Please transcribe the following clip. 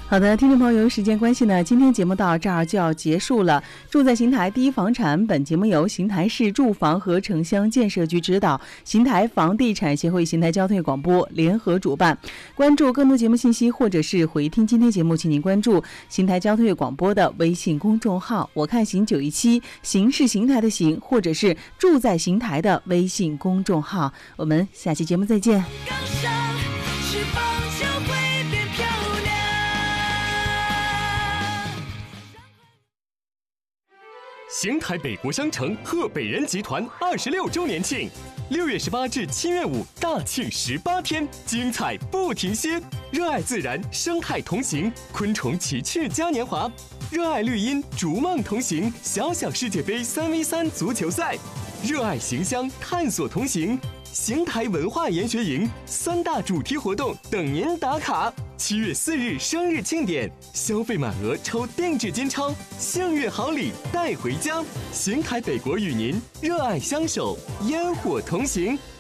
好的，听众朋友，时间关系呢，今天节目到这儿就要结束了。住在邢台第一房产，本节目由邢台市住房和城乡建设局指导，邢台房地产协会、邢台交通广播联合主办。关注更多节目信息或者是回听今天节目，请您关注邢台交通广播的微信公众号，我看邢917，邢是邢台的邢，或者是住在邢台的微信公众号。我们下期节目再见。 邢台北国商城贺北人集团26周年庆，6月18至7月5大庆18天，精彩不停歇。热爱自然，生态同行，昆虫奇趣嘉年华；热爱绿荫，逐梦同行，小小世界杯3v3足球赛；热爱邢乡，探索同行。邢台文化研学营3大主题活动等您打卡。7月4日生日庆典，消费满额抽定制金钞，幸运好礼带回家。邢台北国与您热爱相守，烟火同行。